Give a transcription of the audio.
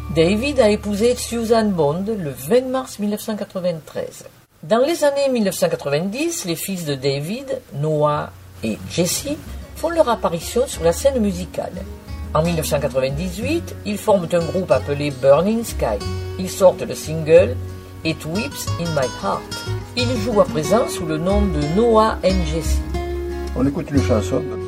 David a épousé Susan Bond le 20 mars 1993. Dans les années 1990, les fils de David, Noah et Jesse, font leur apparition sur la scène musicale. En 1998, ils forment un groupe appelé Burning Sky. Ils sortent le single It Weeps in My Heart. Ils jouent à présent sous le nom de Noah and Jesse. On écoute une chanson de